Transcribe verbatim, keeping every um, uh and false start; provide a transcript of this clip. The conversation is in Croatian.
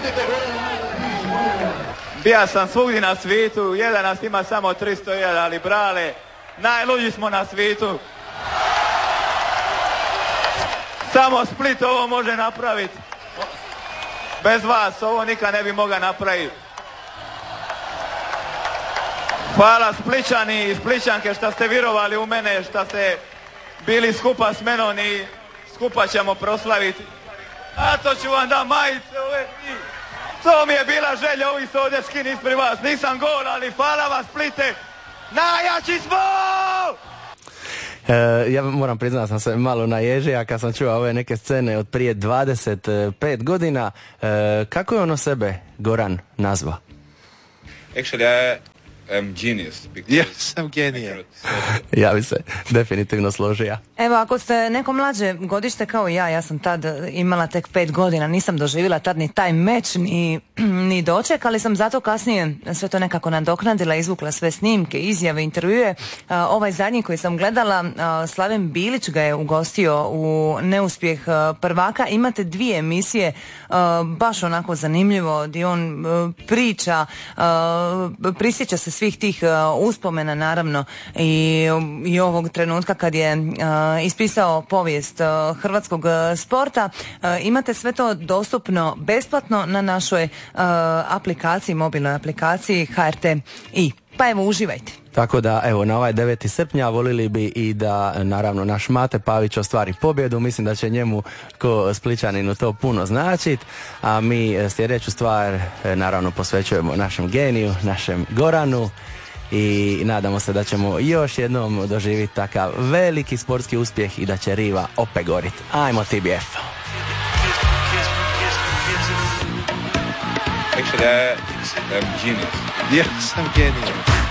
Bija sam svugdje na svijetu, jedan nas ima samo tristo hiljada, ali brale, najluđi smo na svijetu. Samo Split ovo može napraviti. Bez vas ovo nikad ne bi mogao napraviti. Hvala Splićani i Splićanke što ste vjerovali u mene, što ste bili skupa s menom i skupa ćemo proslaviti. A to ću vam da majice ove dni. To mi je bila želja, ovi se ovdje skini ispred vas. Nisam gol, ali hvala vas Splite. Najjači smo! E, ja moram priznati, sam se malo naježio kad sam čuo ove neke scene od prije dvadeset pet godina. E, kako je ono sebe Goran nazva? Actually, I am genius. Yes, I'm genius. Ja bi se definitivno složio. Evo, ako ste neko mlađe godište kao ja, ja sam tad imala tek pet godina, nisam doživjela tad ni taj meč, ni, ni doček, ali sam zato kasnije sve to nekako nadoknadila, izvukla sve snimke, izjave, intervjue. Uh, ovaj zadnji koji sam gledala, uh, Slaven Bilić ga je ugostio u Neuspjeh uh, prvaka. Imate dvije emisije, uh, baš onako zanimljivo, gdje on uh, priča, uh, prisjeća se svih tih uh, uspomena, naravno, i, i ovog trenutka kad je uh, ispisao povijest uh, hrvatskog uh, sporta. Uh, imate sve to dostupno besplatno na našoj uh, aplikaciji, mobilnoj aplikaciji H R T I. Pa evo, uživajte. Tako da, evo, na ovaj deveti srpnja volili bi i da, naravno, naš Mate Pavić ostvari pobjedu. Mislim da će njemu ko Splićaninu to puno značiti. A mi sljedeću stvar, naravno, posvećujemo našem geniju, našem Goranu. I nadamo se da ćemo još jednom doživjeti takav veliki sportski uspjeh i da će Riva opet gorit. Ajmo T B F. Actually, I am genius. Yes, I'm genius.